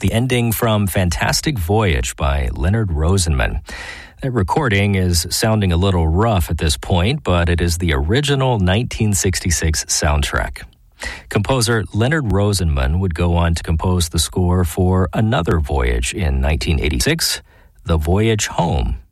the ending from Fantastic Voyage by Leonard Rosenman. That recording is sounding a little rough at this point, but it is the original 1966 soundtrack. Composer Leonard Rosenman would go on to compose the score for another voyage in 1986, The Voyage Home.